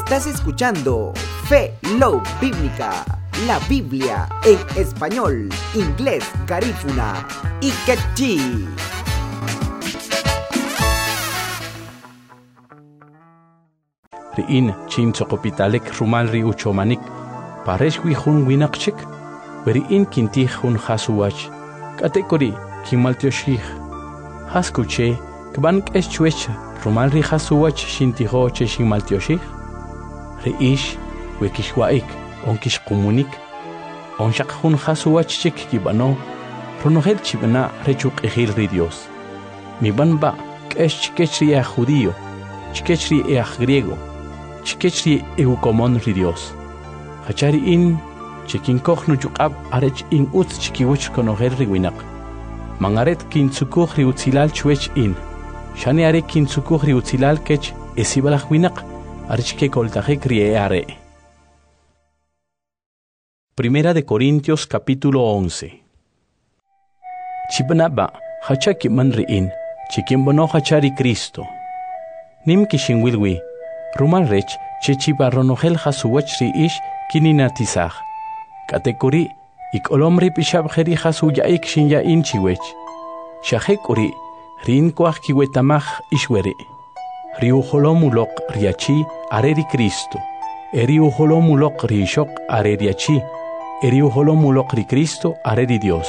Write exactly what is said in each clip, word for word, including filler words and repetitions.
Estás escuchando Fe Love Bíblica, la Biblia en español, inglés, garífuna y quechí. Riin chin sokopitalek rumal ri uchomanik paresh wi hun winakchik weriin kinti hun hasuwach katekori kimaltioshich haskuche kbank eschwech rumal ri hasuwach shintiho che shimaltioshich reish wekishwaik onkish komunik onshak hun hasuwach chik kibano ronogel chibana rechuk ejil ri Dios mi banba kesh kechri a judío chikechri a griego chikechri eukomon ri Dios hachari in chikin kochnu juqab arech in ut chikiwch konoher ri winak mangaret kin tsukuh ri utzilal chwech in shani are kin tsukuh ri utzilal kech esibalach winak arech ke koltaje kriare. Primera de Corintios capítulo once. Chibanaba hachaki man ri in chikin bono hachari Cristo nim kishinwilwi rumal rech chechiba ronogel hasuwach ri ish kininatizaj katekuri ik olomri pishab kheri hasuya ik shinya in chiwech shahekuri rin kwach kiwetamaj ishwere riu holomulok riachi areri Cristo eriu holomulok rishok areriachi eriu holomulok ri Cristo areri Dios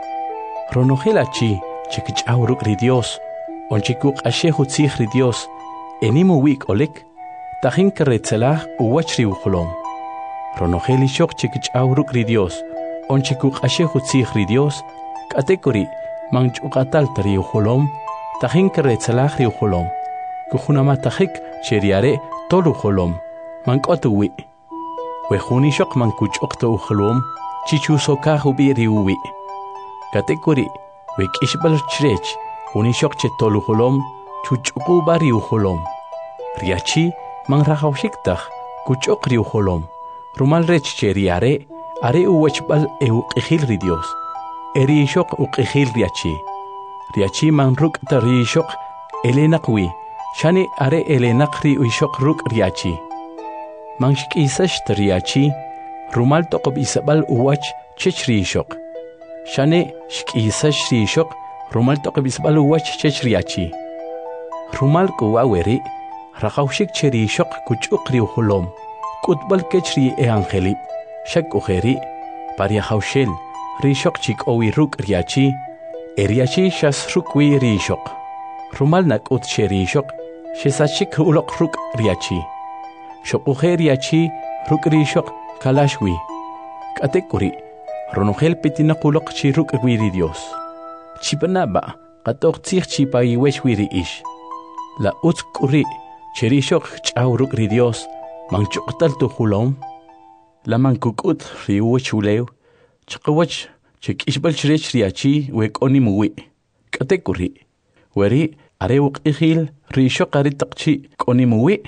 ronogelachi chikich auruk ri Dios onchikuk ashehu tzich ri Dios enimu wik olek tajin keretzelah uwachri uholom ronogeli shok chikich auruk ri Dios onchikuk ashehu tzich ri Dios katekori manchukatal tari uholom tajin keretzelah ri uholom kuhunama tajik cheriare tolu uholom mankotu wi wehuni shok mankuchokto uholom chichusokah ubiri uwi katekori wek ishbal chrech huni shok che tolu uholom chuchuku bari uholom riachi man rahawshiktaj kuchok ri uholom rumal rech cheriare are uwachbal eu qihil ri Dios eri shok uqihil riachi riachi man ruk tari shok elenaqwi shani are elenaqri uishok ruk riachi man shkisash riachi rumal toqob isabal uwach chechri shok shani shkisash ri shok rumal toqob isabal uwach chechriachi rumal kuwaweri rahawshik cheri shok kuchukri uholom kutbal kechri e angeli shak ujeri paria hawshel ri shok chik owi ruk riachi eriachi shas rukwi ri shok rumal nakut cheri shok shesachik ulok ruk riachi shok ujeriachi ruk ri shok kalashwi katekuri ronogel pitinakulok chi ruk wi ri Dios chibanaba qatok tzich chipa iweshwi ri ish la utkuri cherishok ch'awruk ri Dios manchuqtal tu hulom la mankukut ri uchulew chqawach chikishbal chrech riachi wekoni muwi katekuri weri areuq ihil ri shoqari taqchi koni muwi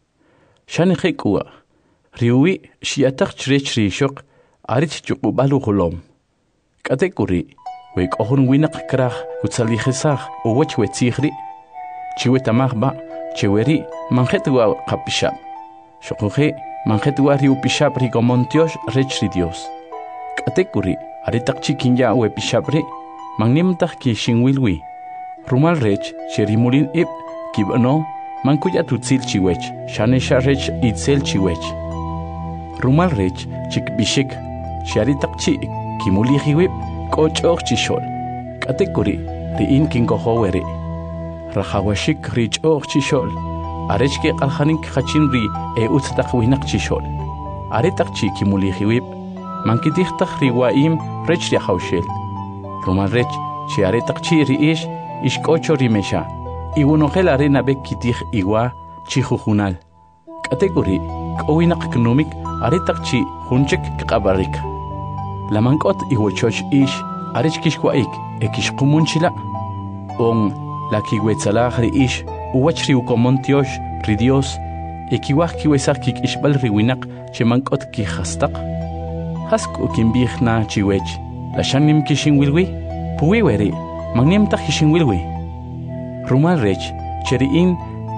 shani khikwa riwi shiataq chrech ri shoq arich chuqbalu hulom katekuri wekohun winaq kraj utsalijisaj uwach wetzihri chiwetamajba cheweri manjetwa qapishab shoquje manjetwa riu pishab ri gomontiosh rech ri Dios katekuri aritaq chikinya we pishabri magnimtaj ki shinwilwi rumal rech cherimulin ib kibano mankuya tutzil chiwech shanesha rech itzel chiwech rumal rech chikbishik sharitaq chi kimulihiwib kochok chishol katekuri ri in kinkohoweri rahawashik rich och chishol arechke qalhanik khachinri e utztaq winaq chishol aretaq chi kimulihiwib mankitijtaj riwaim rech ri hawshel rumal rech chi aretaq chi ri ish ishkocho rimesha iwunogel arena bek kitij iwa chi jujunal kategori kowinaq knumik aretaq chi junchek qabarik lamankot iwochoch ish arechkishwaik ekishqumunchila on la kiwetzalah ri ish uwachri ukomontiosh ri Dios ekiwaj kiwesaj kikishbal ri winaq chemankot kijastaq hasku kimbijna chiwech la shanim kishinwilwi puwiweri magniamtaj kishinwilwi rumal rech cheriin